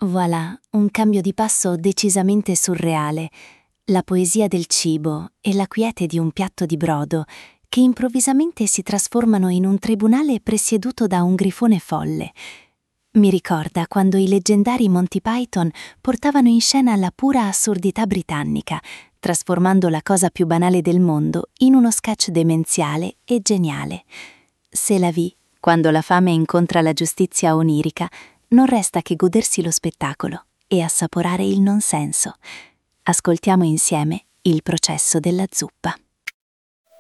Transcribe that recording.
Voilà, un cambio di passo decisamente surreale. La poesia del cibo e la quiete di un piatto di brodo che improvvisamente si trasformano in un tribunale presieduto da un grifone folle. Mi ricorda quando i leggendari Monty Python portavano in scena la pura assurdità britannica, trasformando la cosa più banale del mondo in uno sketch demenziale e geniale. C'est la vie, quando la fame incontra la giustizia onirica, non resta che godersi lo spettacolo e assaporare il non senso. Ascoltiamo insieme Il processo della zuppa.